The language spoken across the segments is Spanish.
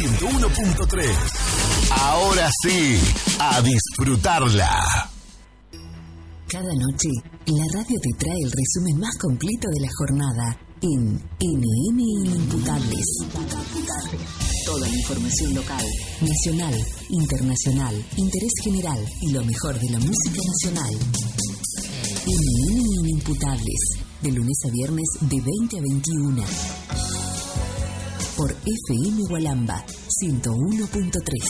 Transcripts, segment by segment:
101.3. Ahora sí, a disfrutarla. Cada noche, la radio te trae el resumen más completo de la jornada en NN Inimputables. Toda la información local, nacional, internacional, interés general y lo mejor de la música nacional. NN Inimputables, de lunes a viernes de 20 a 21. Por FM Gualamba 101.3.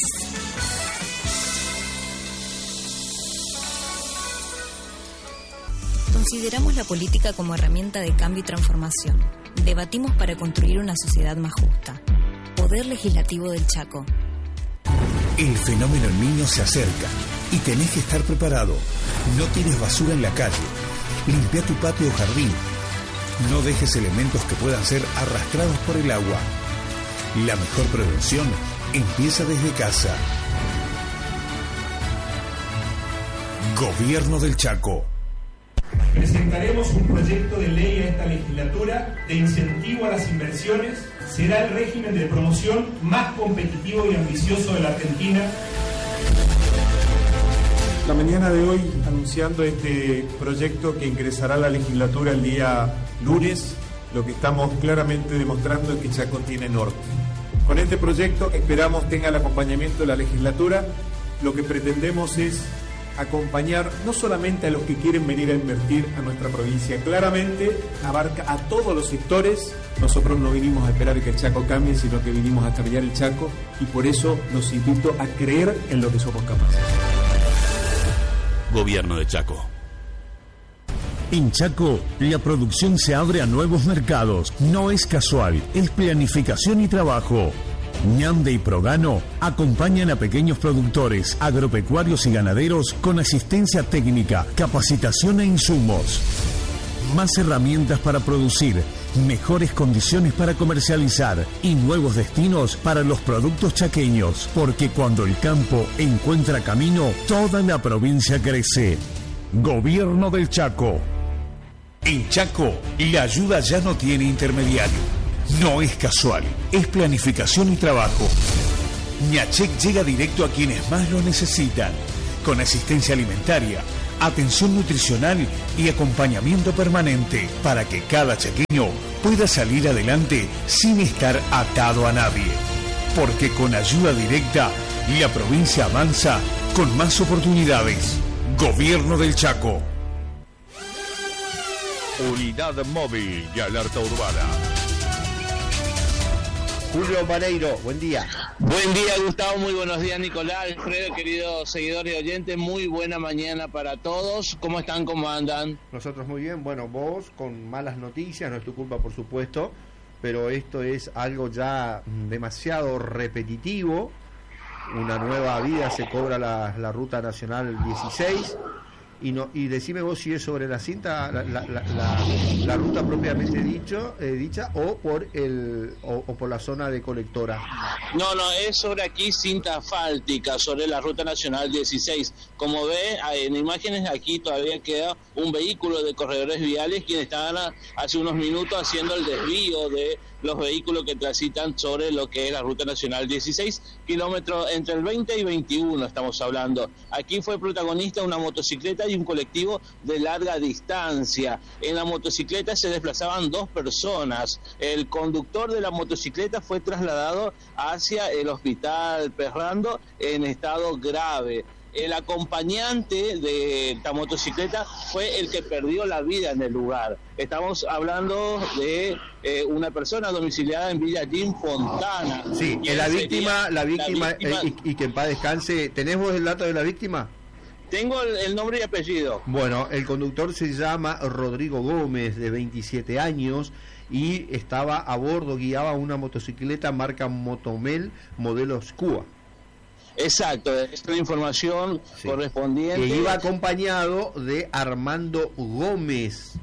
Consideramos la política como herramienta de cambio y transformación. Debatimos para construir una sociedad más justa. Poder Legislativo del Chaco. El fenómeno El Niño se acerca y tenés que estar preparado. No tires basura en la calle. Limpia tu patio o jardín. No dejes elementos que puedan ser arrastrados por el agua. La mejor prevención empieza desde casa. Gobierno del Chaco. Presentaremos un proyecto de ley a esta legislatura de incentivo a las inversiones. Será el régimen de promoción más competitivo y ambicioso de la Argentina. La mañana de hoy, anunciando este proyecto que ingresará a la legislatura el día lunes, lo que estamos claramente demostrando es que Chaco tiene norte. Con este proyecto esperamos tenga el acompañamiento de la legislatura. Lo que pretendemos es acompañar no solamente a los que quieren venir a invertir a nuestra provincia, claramente abarca a todos los sectores. Nosotros no vinimos a esperar que el Chaco cambie, sino que vinimos a cambiar el Chaco, y por eso los invito a creer en lo que somos capaces. Gobierno de Chaco. En Chaco, la producción se abre a nuevos mercados. No es casual, es planificación y trabajo. Ñande y Progano acompañan a pequeños productores, agropecuarios y ganaderos con asistencia técnica, capacitación e insumos. Más herramientas para producir, mejores condiciones para comercializar y nuevos destinos para los productos chaqueños. Porque cuando el campo encuentra camino, toda la provincia crece. Gobierno del Chaco. En Chaco, la ayuda ya no tiene intermediario. No es casual, es planificación y trabajo. Ñachec llega directo a quienes más lo necesitan, con asistencia alimentaria, atención nutricional y acompañamiento permanente para que cada chaqueño pueda salir adelante sin estar atado a nadie. Porque con ayuda directa, la provincia avanza con más oportunidades. Gobierno del Chaco. Unidad móvil y alerta urbana. Julio Maneiro, buen día. Buen día, Gustavo, muy buenos días, Nicolás, Alfredo, queridos seguidores y oyentes, muy buena mañana para todos. ¿Cómo están? ¿Cómo andan? Nosotros muy bien. Bueno, vos con malas noticias, no es tu culpa por supuesto, pero esto es algo ya demasiado repetitivo. Una nueva vida se cobra la Ruta Nacional 16. Y decime vos si es sobre la cinta, la ruta propiamente dicha o por la zona de colectora. No, es sobre aquí cinta asfáltica, sobre la Ruta Nacional 16. Como ve en imágenes, aquí todavía queda un vehículo de corredores viales quienes estaban hace unos minutos haciendo el desvío de los vehículos que transitan sobre lo que es la Ruta Nacional 16, kilómetros entre el 20 y 21 estamos hablando. Aquí fue protagonista una motocicleta y un colectivo de larga distancia. En la motocicleta se desplazaban 2 personas. El conductor de la motocicleta fue trasladado hacia el hospital Perrando en estado grave. El acompañante de la motocicleta fue el que perdió la vida en el lugar. Estamos hablando de una persona domiciliada en Villa Jim Fontana. Sí, la víctima y que en paz descanse. ¿Tenés vos el dato de la víctima? Tengo el nombre y apellido. Bueno, el conductor se llama Rodrigo Gómez, de 27 años, y estaba a bordo, guiaba una motocicleta marca Motomel, modelo Scua. Exacto, es la información correspondiente. Que iba acompañado de Armando Gómez,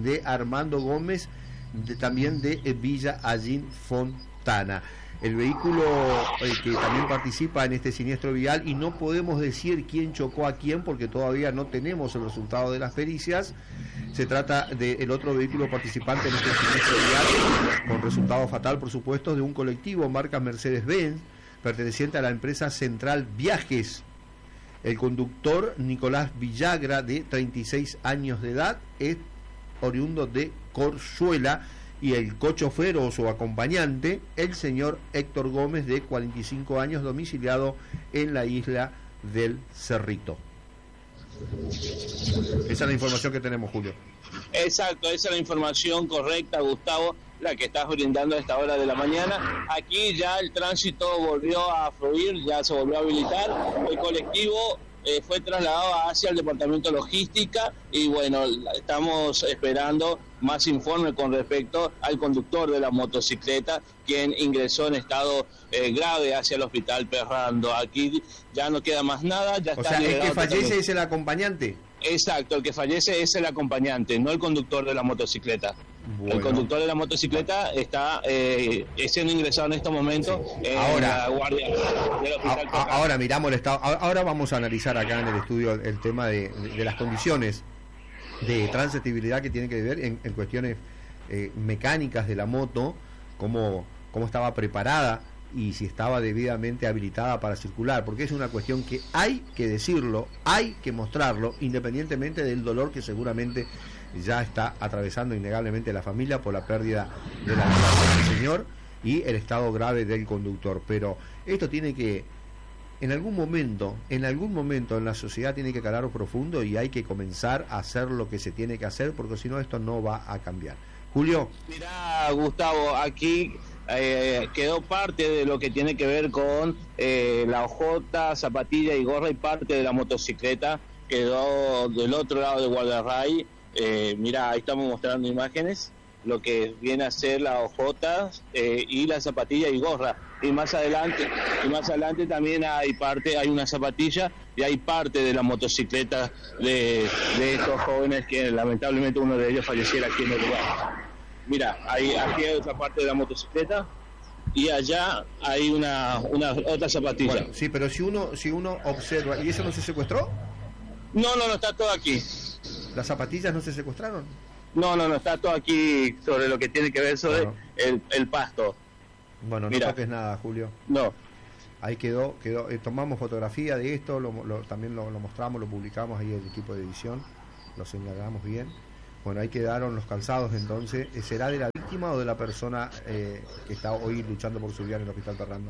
también de Villa Allín Fontana. El vehículo que también participa en este siniestro vial, y no podemos decir quién chocó a quién porque todavía no tenemos el resultado de las pericias. Se trata del otro vehículo participante en este siniestro vial, con resultado fatal, por supuesto, de un colectivo marca Mercedes-Benz, perteneciente a la empresa Central Viajes. El conductor Nicolás Villagra, de 36 años de edad, es oriundo de Corzuela, y el cochofer o su acompañante, el señor Héctor Gómez, de 45 años, domiciliado en la isla del Cerrito. Esa es la información que tenemos, Julio. Exacto, esa es la información correcta, Gustavo, la que estás brindando a esta hora de la mañana. Aquí ya el tránsito volvió a fluir, ya se volvió a habilitar. El colectivo fue trasladado hacia el departamento de logística y bueno, estamos esperando más informes con respecto al conductor de la motocicleta, quien ingresó en estado grave hacia el hospital Perrando. Aquí ya no queda más nada, ya está. O sea, el que fallece totalmente. es el acompañante. Exacto, el que fallece es el acompañante, no el conductor de la motocicleta. Bueno. El conductor de la motocicleta está siendo ingresado en estos momentos en la guardia del hospital. Ahora miramos el estado. Ahora vamos a analizar acá en el estudio el tema de las condiciones de transitibilidad que tiene que ver en cuestiones mecánicas de la moto, cómo estaba preparada y si estaba debidamente habilitada para circular, porque es una cuestión que hay que decirlo, hay que mostrarlo, independientemente del dolor que seguramente ya está atravesando innegablemente la familia por la pérdida de la vida del señor y el estado grave del conductor. Pero esto tiene que, en algún momento en la sociedad tiene que calar profundo y hay que comenzar a hacer lo que se tiene que hacer, porque si no esto no va a cambiar. Julio. Mirá, Gustavo, aquí quedó parte de lo que tiene que ver con la hojota, zapatilla y gorra, y parte de la motocicleta quedó del otro lado de Guardarray. Mira, ahí estamos mostrando imágenes, lo que viene a ser la hojota y la zapatilla y gorra. Y más adelante también hay una zapatilla y hay parte de la motocicleta de estos jóvenes, que lamentablemente uno de ellos falleciera aquí en el lugar. Mira, aquí hay otra parte de la motocicleta y allá hay una otra zapatilla. Bueno, sí, pero si uno observa, ¿y eso no se secuestró? No, está todo aquí. ¿Las zapatillas no se secuestraron? No, está todo aquí sobre lo que tiene que ver sobre el pasto. Bueno, no toques nada, Julio. No. Ahí quedó tomamos fotografía de esto, también lo mostramos, lo publicamos ahí en el equipo de edición, lo señalamos bien. Bueno, ahí quedaron los calzados, entonces. ¿Será de la víctima o de la persona que está hoy luchando por su vida en el hospital Perrando?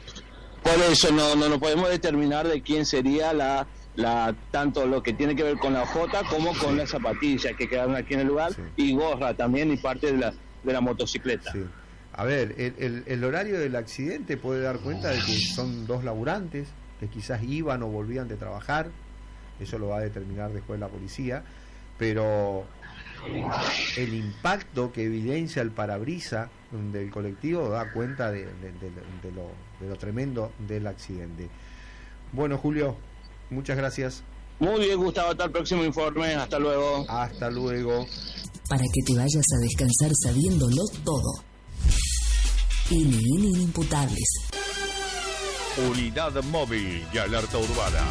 Por eso no podemos determinar de quién sería tanto lo que tiene que ver con la hojota como con las zapatillas que quedaron aquí en el lugar, y gorra también, y parte de la motocicleta. Sí. A ver, el horario del accidente puede dar cuenta de que son dos laburantes que quizás iban o volvían de trabajar. Eso lo va a determinar después la policía, pero el impacto que evidencia el parabrisa del colectivo da cuenta de lo tremendo del accidente. Bueno, Julio, muchas gracias. Muy bien, Gustavo, hasta el próximo informe. Hasta luego. Hasta luego. Para que te vayas a descansar sabiéndolo todo. Inimputables. Unidad móvil de alerta urbana.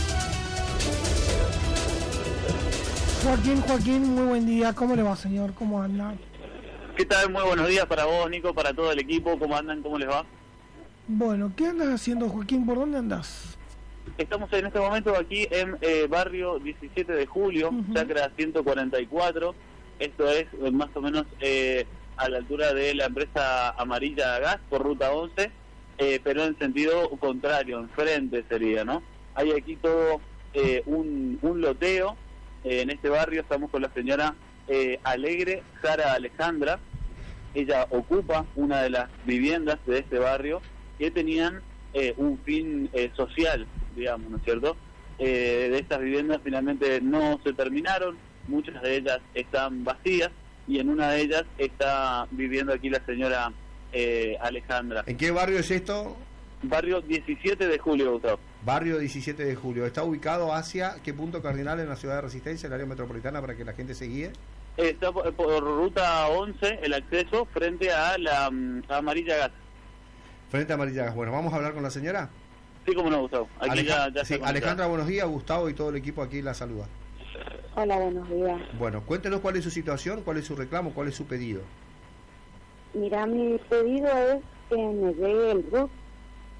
Joaquín, muy buen día. ¿Cómo le va, señor? ¿Cómo anda? ¿Qué tal? Muy buenos días para vos, Nico, para todo el equipo. ¿Cómo andan? ¿Cómo les va? Bueno, ¿qué andas haciendo, Joaquín? ¿Por dónde andás? Estamos en este momento aquí en barrio 17 de julio, Chacra 144. Esto es más o menos a la altura de la empresa Amarilla Gas por ruta 11, pero en sentido contrario, enfrente sería, ¿no? Hay aquí todo un loteo. En este barrio estamos con la señora Alegre Sara Alejandra. Ella ocupa una de las viviendas de este barrio que tenían un fin social, digamos, ¿no es cierto? De estas viviendas finalmente no se terminaron, muchas de ellas están vacías y en una de ellas está viviendo aquí la señora Alejandra. ¿En qué barrio es esto? Barrio 17 de julio, Gustavo. Barrio 17 de julio. ¿Está ubicado hacia qué punto cardinal en la ciudad de Resistencia, el área metropolitana, para que la gente se guíe? Está por ruta 11, el acceso frente a la Amarilla Gas. Frente a Amarilla Gas. Bueno, ¿vamos a hablar con la señora? Sí, cómo no, Gustavo. Aquí ya sí, Alejandra, buenos días. Gustavo y todo el equipo aquí la saluda. Hola, buenos días. Bueno, cuéntenos cuál es su situación, cuál es su reclamo, cuál es su pedido. Mira, mi pedido es que me llegue el RUT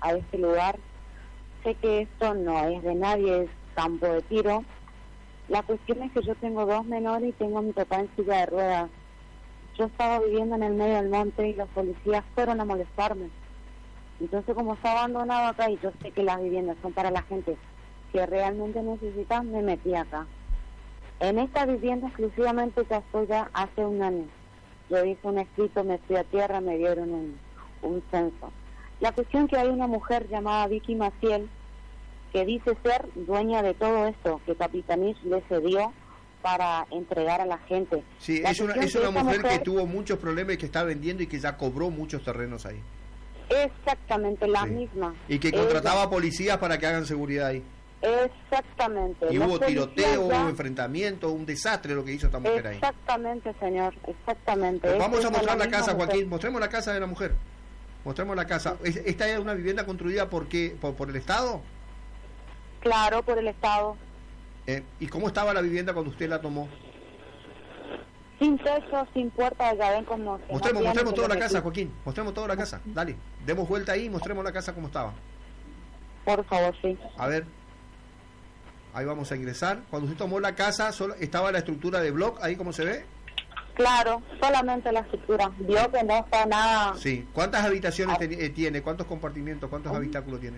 a este lugar. Sé que esto no es de nadie, es campo de tiro. La cuestión es que yo tengo 2 menores y tengo a mi papá en silla de ruedas. Yo estaba viviendo en el medio del monte y los policías fueron a molestarme. Entonces, como está abandonado acá y yo sé que las viviendas son para la gente que realmente necesita, me metí acá. En esta vivienda exclusivamente ya estoy ya hace 1 año. Yo hice un escrito, me fui a tierra, me dieron un censo. La cuestión que hay una mujer llamada Vicky Maciel que dice ser dueña de todo esto que Capitanich le cedió para entregar a la gente. Sí, es una mujer que tuvo muchos problemas y que está vendiendo y que ya cobró muchos terrenos ahí. Exactamente, la misma. Y que contrataba policías para que hagan seguridad ahí. Exactamente. Y hubo tiroteo, hubo enfrentamiento, un desastre lo que hizo esta mujer ahí. Exactamente, señor, exactamente. Pues vamos a mostrar la casa, Joaquín. Mostremos la casa de la mujer. Mostremos la casa. ¿Esta es una vivienda construida por el Estado? Claro, por el Estado. ¿Y cómo estaba la vivienda cuando usted la tomó? Sin techo, sin puerta, ya ven como... Mostremos toda la casa, Joaquín. Mostremos toda la casa. Dale, demos vuelta ahí y mostremos la casa como estaba. Por favor, sí. A ver. Ahí vamos a ingresar. Cuando usted tomó la casa, solo estaba la estructura de block, ahí como se ve. Claro, solamente la estructura. Vio que no está nada... Sí. ¿Cuántas habitaciones tiene? ¿Cuántos compartimientos? ¿Cuántos habitáculos tiene?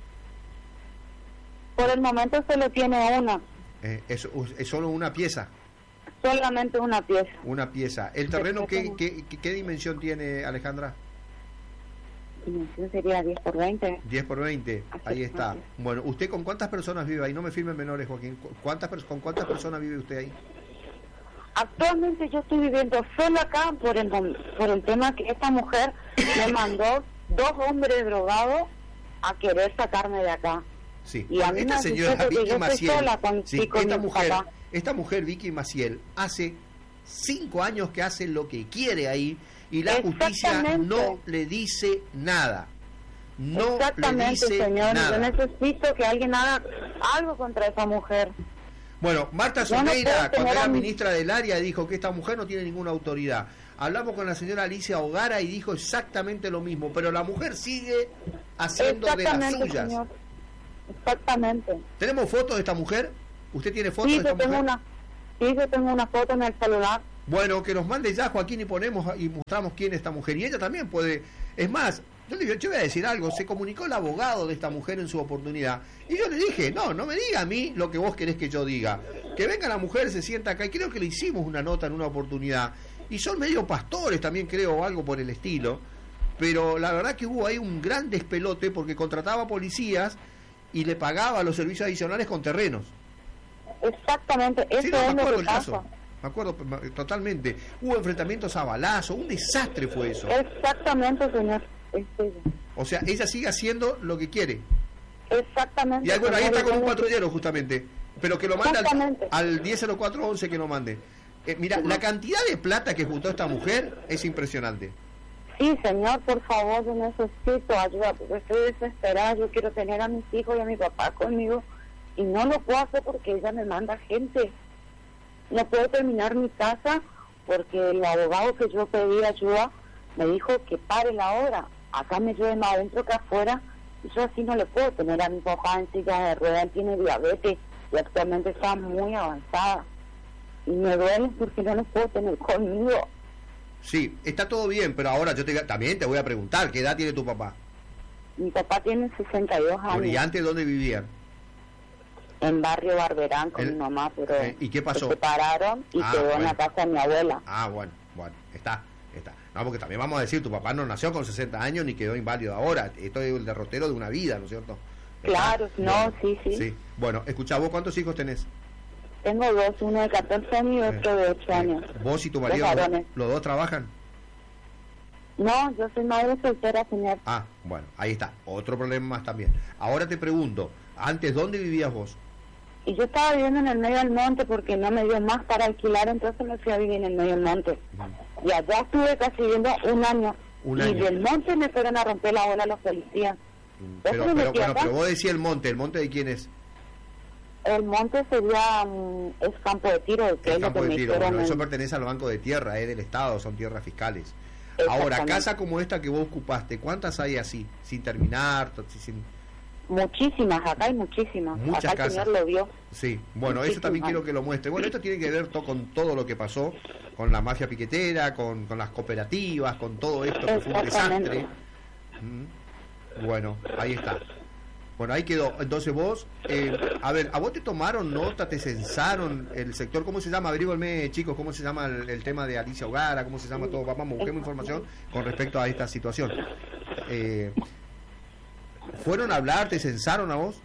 Por el momento solo tiene una. Es solo una pieza. Solamente una pieza. Una pieza. ¿El terreno qué dimensión tiene, Alejandra? Dimensión sería 10 por 20. 10 por 20, ahí está. Bueno, ¿usted con cuántas personas vive ahí? No me firmen menores, Joaquín. ¿Con cuántas personas vive usted ahí? Actualmente yo estoy viviendo sola acá por el tema que esta mujer me mandó 2 hombres drogados a querer sacarme de acá. Sí. Y a mí esta me señora Vicky Maciel, papá. esta mujer Vicky Maciel hace 5 años que hace lo que quiere ahí y la justicia no le dice nada. No le dice señor, nada. Yo necesito que alguien haga algo contra esa mujer. Bueno, Marta Soneira, cuando era ministra del área, dijo que esta mujer no tiene ninguna autoridad. Hablamos con la señora Alicia Hogara y dijo exactamente lo mismo, pero la mujer sigue haciendo de las suyas. Señor. Exactamente. ¿Tenemos fotos de esta mujer? ¿Usted tiene fotos de esta mujer? Sí, yo tengo una foto en el celular. Bueno, que nos mande ya, Joaquín, y mostramos quién es esta mujer. Y ella también puede... Es más, yo voy a decir algo. Se comunicó el abogado de esta mujer en su oportunidad. Y yo le dije, no me diga a mí lo que vos querés que yo diga. Que venga la mujer, se sienta acá. Y creo que le hicimos una nota en una oportunidad. Y son medio pastores también, creo, o algo por el estilo. Pero la verdad que hubo ahí un gran despelote porque contrataba policías y le pagaba los servicios adicionales con terrenos. Exactamente, eso sí, no, es me acuerdo lo que el pasa. caso. Me acuerdo totalmente. Hubo enfrentamientos a balazo, un desastre fue eso. Exactamente, señor. O sea, ella sigue haciendo lo que quiere. Exactamente. Y bueno, ahí está con un patrullero justamente, pero que lo manda al 100411 que lo mande. Mira, la cantidad de plata que juntó esta mujer es impresionante. Sí, señor, por favor, yo necesito ayuda porque estoy desesperada. Yo quiero tener a mis hijos y a mi papá conmigo y no lo puedo hacer porque ella me manda gente. No puedo terminar mi casa porque el abogado que yo pedí ayuda me dijo que pare la hora. Acá me llueve más adentro que afuera y yo así no le puedo tener a mi papá en silla de ruedas. Él tiene diabetes y actualmente está muy avanzada y me duele porque no lo puedo tener conmigo. Sí, está todo bien, pero ahora también te voy a preguntar, ¿qué edad tiene tu papá? Mi papá tiene 62 años. ¿Y antes dónde vivían? En Barrio Barberán con mi mamá, pero ¿y qué pasó? Se separaron y quedó en la casa de mi abuela. Bueno, está. No, porque también vamos a decir, tu papá no nació con 60 años ni quedó inválido ahora. Esto es el derrotero de una vida, ¿no es cierto? Claro, sí. Bueno, escuchá, ¿vos cuántos hijos tenés? Tengo 2, uno de 14 años y otro de 8 años. ¿Vos y tu marido, los dos trabajan? No, yo soy madre soltera, señor. Bueno, ahí está, otro problema más también. Ahora te pregunto, antes, ¿dónde vivías vos? Y yo estaba viviendo en el medio del monte porque no me dio más para alquilar, entonces me fui a vivir en el medio del monte. Y allá estuve casi viviendo un año. Y del monte me fueron a romper la bola los policías. Pero vos decías ¿el monte de quién es? El monte sería es campo de tiro. Que el es campo lo que de tiro, bueno, eso pertenece al Banco de Tierra, es del Estado, son tierras fiscales. Ahora, casa como esta que vos ocupaste, ¿cuántas hay así, sin terminar? Muchísimas, acá hay muchísimas. Muchas acá casas. El señor lo vio. Sí, bueno, Muchísimas. eso también quiero que lo muestre. Bueno, esto tiene que ver con todo lo que pasó, con la mafia piquetera, con las cooperativas, con todo esto que fue un desastre. Bueno, ahí está. Bueno, ahí quedó. Entonces vos, a ver, ¿a vos te tomaron nota, te censaron el sector? ¿Cómo se llama? Averígüenme, chicos, ¿cómo se llama el tema de Alicia Hogara? ¿Cómo se llama todo? Vamos, busquemos información con respecto a esta situación. ¿Fueron a hablar, te censaron a vos?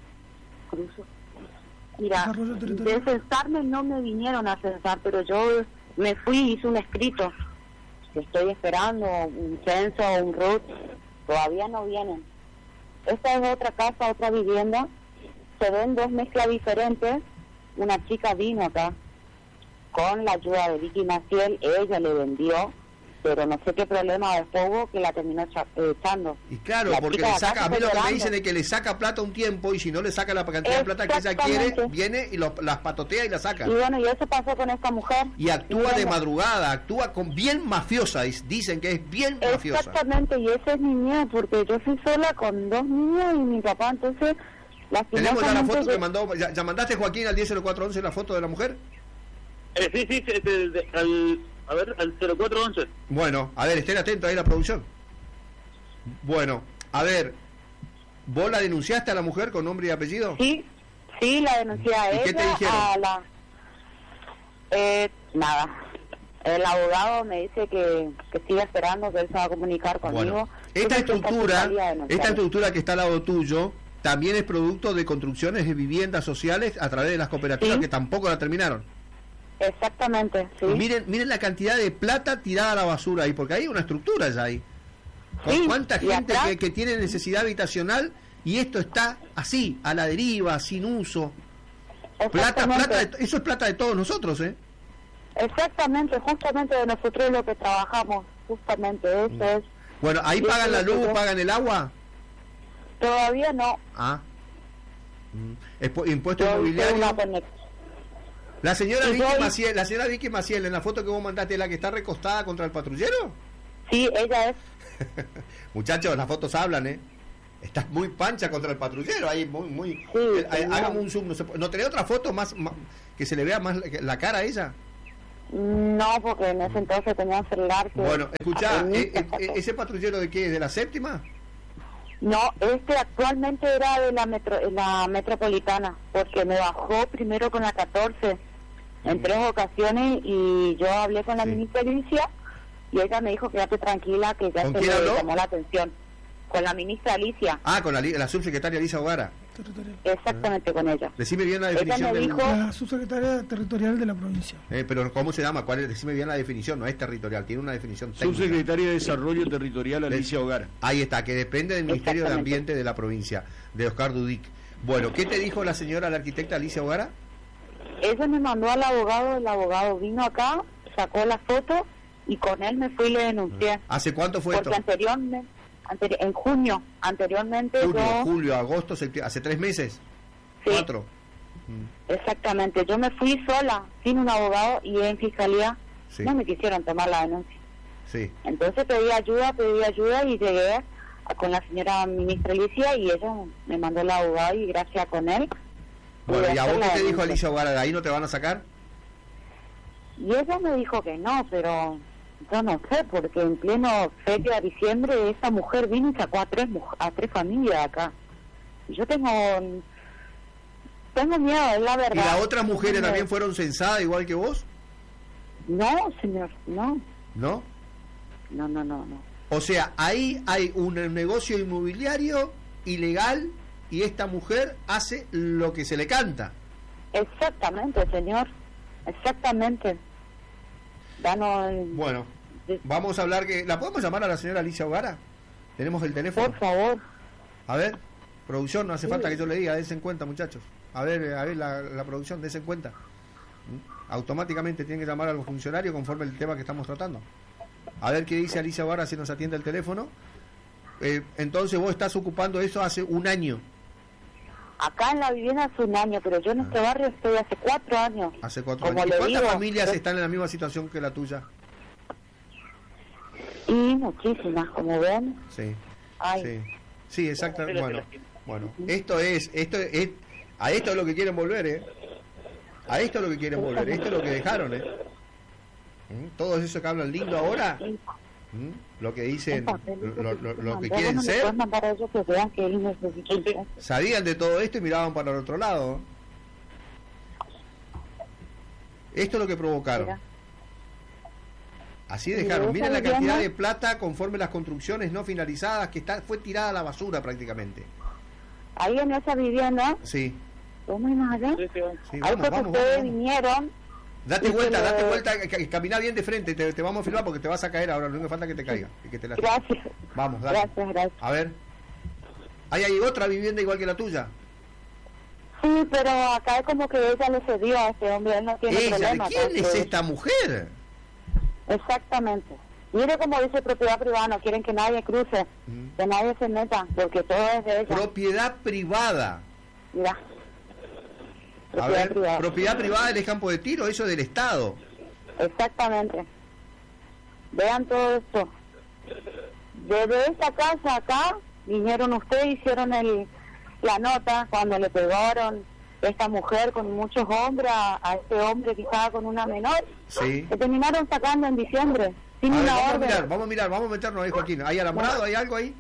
Mira, de censarme no me vinieron a censar, pero yo me fui y hice un escrito. Estoy esperando un censo, un RUT, todavía no vienen. Esta es otra casa, otra vivienda. Se ven dos mezclas diferentes. Una chica vino acá con la ayuda de Vicky Maciel. Ella le vendió, pero no sé qué problema después hubo que la terminó echando. Y claro, porque le saca, a mí lo que me dicen es que le saca plata un tiempo y si no le saca la cantidad de plata que ella quiere, viene y las patotea y la saca. Y bueno, y eso pasó con esta mujer. Y actúa de madrugada, actúa con bien mafiosa, dicen que es bien mafiosa. Exactamente, y ese es mi miedo, porque yo soy sola con dos niños y mi papá, entonces... Tenemos ya la foto que mandó, ya mandaste, Joaquín, al 100411 la foto de la mujer. Sí, al 0411. Bueno, a ver, estén atentos ahí la producción. Bueno, a ver, ¿vos la denunciaste a la mujer con nombre y apellido? Sí, la denuncié a ella. ¿Y qué te dijeron? Nada. El abogado me dice que siga esperando, que él se va a comunicar conmigo. Bueno, esta estructura que está al lado tuyo también es producto de construcciones de viviendas sociales a través de las cooperativas que tampoco la terminaron. Exactamente, sí. Y miren la cantidad de plata tirada a la basura ahí, porque hay una estructura ya ahí. Con cuánta gente que tiene necesidad habitacional y esto está así, a la deriva, sin uso. Plata, eso es plata de todos nosotros, ¿eh? Exactamente, justamente de nosotros lo que trabajamos, justamente eso es. Bueno, ¿ahí pagan la luz, pagan el agua? Todavía no. Impuesto inmobiliario. La señora Vicky Maciel, en la foto que vos mandaste, ¿la que está recostada contra el patrullero? Sí, ella es. Muchachos, las fotos hablan, ¿eh? Estás muy pancha contra el patrullero, ahí muy... Hagamos un zoom, ¿no tenés otra foto más que se le vea más la cara a ella? No, porque en ese entonces tenía un celular que... Bueno, escuchá, ¿ese patrullero de qué? ¿De la séptima? No, actualmente era de la metropolitana, porque me bajó primero con la 14 en 3 ocasiones y yo hablé con la ministra Alicia y ella me dijo quédate tranquila que ya se le llamó la atención. Con la ministra Alicia. Con la subsecretaria Alicia Hogara. Exactamente, con ella. Decime bien la definición. La subsecretaria territorial de la provincia. Pero ¿cómo se llama? Decime bien la definición, no es territorial, tiene una definición técnica. Subsecretaria de Desarrollo Territorial Alicia Hogara. Ahí está, que depende del Ministerio de Ambiente de la provincia, de Oscar Dudic. Bueno, ¿qué te dijo la señora, la arquitecta Alicia Hogara? Ella me mandó al abogado, el abogado vino acá, sacó la foto y con él me fui y le denuncié. ¿Hace cuánto fue esto? Porque en junio, anteriormente julio, agosto, septiembre, ¿hace 3 meses? Sí. 4. Exactamente, yo me fui sola, sin un abogado y en fiscalía no me quisieron tomar la denuncia. Sí. Entonces pedí ayuda y llegué con la señora ministra Alicia y ella me mandó el abogado y gracias con él. Bueno, ¿y a vos qué te dijo Alicia Hogara? ¿De ahí no te van a sacar? Y ella me dijo que no, pero yo no sé, porque en pleno feria de diciembre esa mujer vino y sacó a tres familias acá. Y yo tengo miedo, es la verdad. ¿Y las otras mujeres también fueron censadas igual que vos? No, señor, no. ¿No? No. O sea, ahí hay un negocio inmobiliario ilegal y esta mujer hace lo que se le canta. Exactamente, señor. Exactamente. Bueno, vamos a hablar ¿la podemos llamar a la señora Alicia Hogara? ¿Tenemos el teléfono? Por favor. A ver, producción, no hace falta que yo le diga, dense en cuenta, muchachos. A ver la producción, dense en cuenta. Automáticamente tienen que llamar a los funcionarios conforme el tema que estamos tratando. A ver qué dice Alicia Hogara si nos atiende el teléfono. Entonces vos estás ocupando eso hace un año. Acá en la vivienda hace un año, pero yo en este barrio estoy hace 4 años. Hace 4 años. ¿Y cuántas familias están en la misma situación que la tuya? Y muchísimas, como ven. Sí. Ay. Sí, exactamente. Bueno, esto es, a esto es lo que quieren volver, A esto es lo que quieren volver, esto es lo que dejaron, Todo eso que hablan lindo ahora, lo que dicen, lo que quieren ser, sabían de todo esto y miraban para el otro lado. Esto es lo que provocaron. Así dejaron. Miren la cantidad de plata conforme las construcciones no finalizadas que fue tirada a la basura prácticamente. Ahí en esa vivienda. Sí. ¿Cómo es más allá? Sí, ahí fue que ustedes vinieron. Date vuelta, camina bien de frente, te vamos a filmar porque te vas a caer ahora, no me falta que te caiga. Y que te gracias. Vamos, dale. Gracias. A ver. ¿Hay otra vivienda igual que la tuya? Sí, pero acá es como que ella le cedió a este hombre, él no tiene problema. ¿Quién es esta mujer? Exactamente. Mire como dice propiedad privada, no quieren que nadie cruce, que nadie se meta, porque todo es de ella. Propiedad privada. Mira. Propiedad privada del campo de tiro, eso es del Estado. Exactamente. Vean todo esto. Desde esta casa acá, vinieron ustedes, hicieron la nota cuando le pegaron esta mujer con muchos hombres a este hombre que estaba con una menor. Sí. Se terminaron sacando en diciembre sin una orden. Vamos a meternos ahí, Joaquín. ¿Hay alambrado? ¿Hay algo ahí?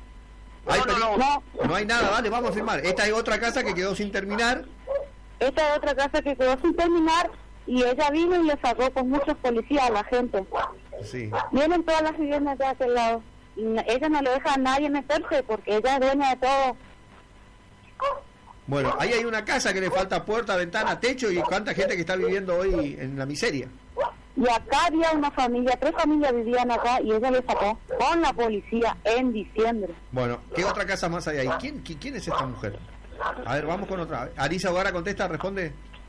No hay nada, vale, vamos a firmar. Esta es otra casa que quedó sin terminar. Esta es otra casa que quedó sin terminar y ella vino y le sacó con muchos policías a la gente. Sí. Vienen todas las viviendas de aquel lado. Y ella no le deja a nadie meterse porque ella es dueña de todo. Bueno, ahí hay una casa que le falta puerta, ventana, techo y cuánta gente que está viviendo hoy en la miseria. Y acá había una familia, 3 familias vivían acá y ella le sacó con la policía en diciembre. Bueno, ¿qué otra casa más hay ahí? ¿Quién es esta mujer? A ver, vamos con otra. Arisa Ogara contesta, responde.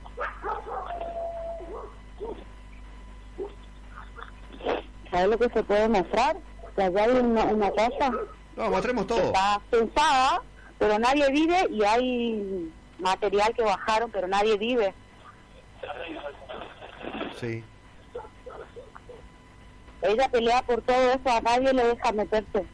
¿Sabes lo que se puede mostrar? Que allá hay una casa. No, mostremos todo. Está pensada, pero nadie vive y hay material que bajaron, pero nadie vive. Sí. Ella pelea por todo eso, a nadie le deja meterse.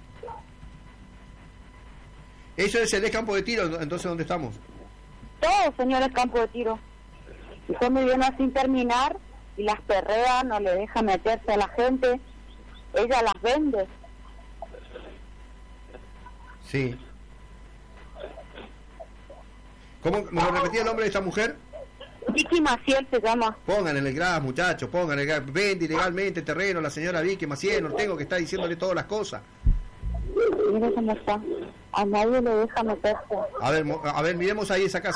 Eso es el campo de tiro, entonces ¿dónde estamos? Todo, señor, es campo de tiro. Y son viviendas sin terminar y las perrean, no le deja meterse a la gente. Ella las vende. Sí. ¿Cómo me lo repetía el nombre de esta mujer? Vicky Maciel se llama. Pongan en el GRAS, muchachos, pongan en el GRAS. Vende ilegalmente terreno la señora Vicky Maciel Ortego, que está diciéndole todas las cosas. Mira cómo está. A nadie le deja meterse. A ver, miremos ahí esa casa.